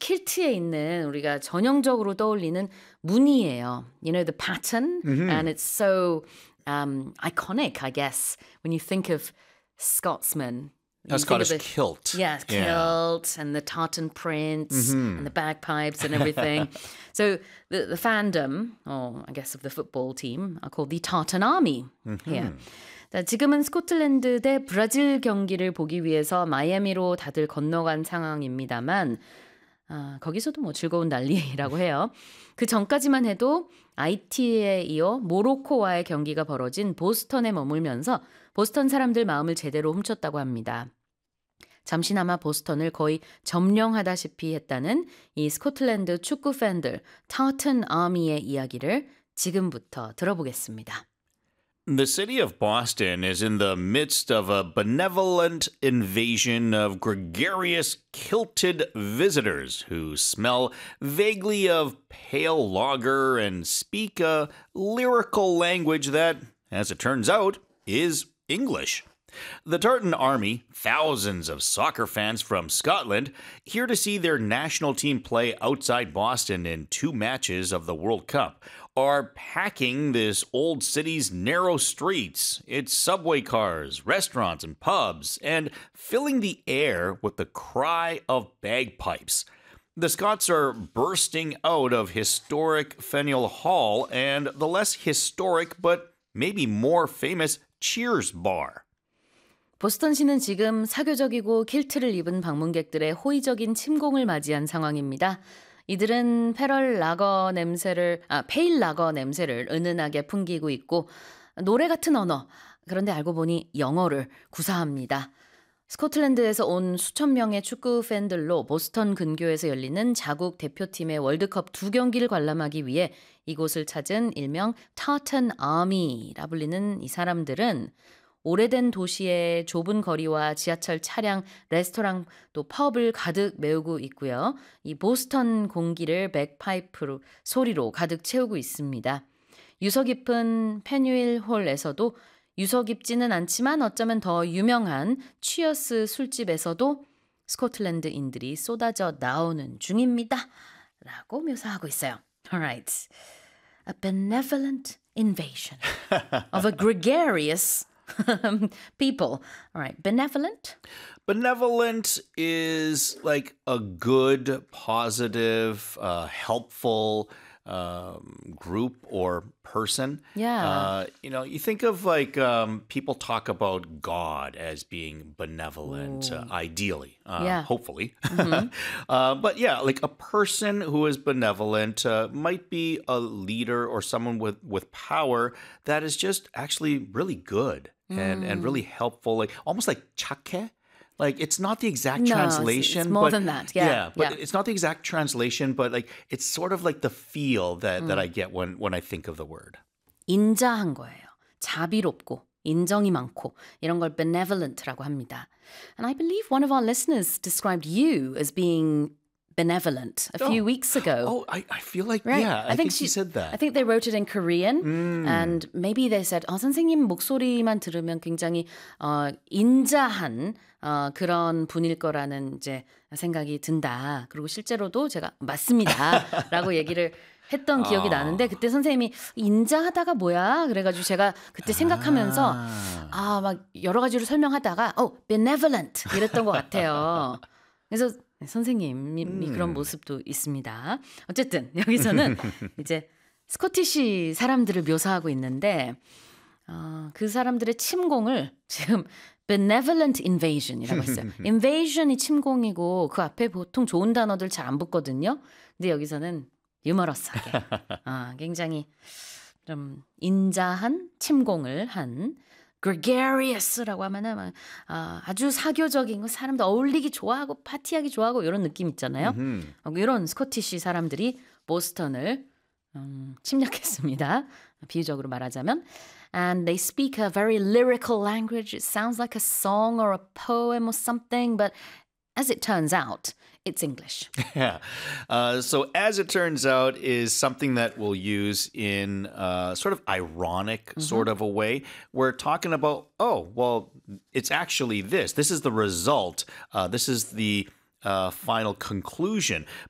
킬트에 있는 우리가 전형적으로 떠올리는 무늬예요. You know, the pattern, and it's so iconic, I guess, when you think of Scotsmen. A Scottish kilt. Yes, kilt and the tartan prints and the bagpipes and everything. So the fandom, or I guess of the football team, are called the Tartan Army here. 자, 지금은 스코틀랜드 대 브라질 경기를 보기 위해서 마이애미로 다들 건너간 상황입니다만 거기서도 뭐 즐거운 난리라고 해요. 그 전까지만 해도 IT에 이어 모로코와의 경기가 벌어진 보스턴에 머물면서 보스턴 사람들 마음을 제대로 훔쳤다고 합니다. 잠시나마 보스턴을 거의 점령하다시피 했다는 이 스코틀랜드 축구 팬들 타튼 아미의 이야기를 지금부터 들어보겠습니다. The city of Boston is in the midst of a benevolent invasion of gregarious, kilted visitors who smell vaguely of pale lager and speak a lyrical language that, as it turns out, is English. The Tartan Army, thousands of soccer fans from Scotland, here to see their national team play outside Boston in 2 matches of the World Cup, are packing this old city's narrow streets, its subway cars, restaurants, and pubs, and filling the air with the cry of bagpipes. The Scots are bursting out of historic Faneuil Hall and the less historic but maybe more famous Cheers bar. 보스턴시는 지금 사교적이고 킬트를 입은 방문객들의 호의적인 침공을 맞이한 상황입니다. 이들은 페일 라거 냄새를 은은하게 풍기고 있고 노래 같은 언어, 그런데 알고 보니 영어를 구사합니다. 스코틀랜드에서 온 수천 명의 축구 팬들로 보스턴 근교에서 열리는 자국 대표팀의 월드컵 2경기를 관람하기 위해 이곳을 찾은 일명 타튼 아미라 불리는 이 사람들은 오래된 도시의 좁은 거리와 지하철 차량, 레스토랑, 또 펍을 가득 메우고 있고요. 이 보스턴 공기를 백파이프 소리로 가득 채우고 있습니다. 유서 깊은 페뉴일 홀에서도 유서 깊지는 않지만 어쩌면 더 유명한 취어스 술집에서도 스코틀랜드인들이 쏟아져 나오는 중입니다. 라고 묘사하고 있어요. Alright. A benevolent invasion of a gregarious people. All right. Benevolent? Benevolent is like a good, positive, helpful group or person. Yeah. You think of like people talk about God as being benevolent, ideally, hopefully. But yeah, like a person who is benevolent might be a leader or someone with power that is just actually really good and really helpful, like almost like 착해. Like it's not the exact translation. It's more than that. Yeah. But it's not the exact translation, but like it's sort of like the feel that I get when I think of the word. 인자한 거예요. 자비롭고 인정이 많고 이런 걸 benevolent라고 합니다. And I believe one of our listeners described you as being benevolent a few weeks ago. Oh, I feel like, right? yeah, I think she said that. I think they wrote it in Korean and maybe they said, 선생님 목소리만 들으면 굉장히 인자한 그런 분일 거라는 이제 생각이 든다. 그리고 실제로도 제가 맞습니다. 라고 얘기를 했던 기억이 나는데 그때 선생님이 인자하다가 뭐야? 그래가지고 제가 그때 생각하면서 막 여러 가지로 설명하다가 benevolent 이랬던 것 같아요. 그래서 선생님이 그런 모습도 있습니다. 어쨌든 여기서는 이제 스코티시 사람들을 묘사하고 있는데 그 사람들의 침공을 지금 benevolent invasion이라고 했어요. invasion이 침공이고 그 앞에 보통 좋은 단어들 잘 안 붙거든요. 근데 여기서는 유머러스하게 굉장히 좀 인자한 침공을 한 gregarious라고 하면은 아주 사교적인 거 사람들 어울리기 좋아하고 파티하기 좋아하고 이런 느낌 있잖아요. 이런 스코티시 사람들이 보스턴을 침략했습니다. 비유적으로 말하자면 and they speak a very lyrical language. It sounds like a song or a poem or something, but as it turns out, it's English. Yeah. So as it turns out is something that we'll use in sort of ironic sort of a way. We're talking about, it's actually this. This is the result. This is the final conclusion.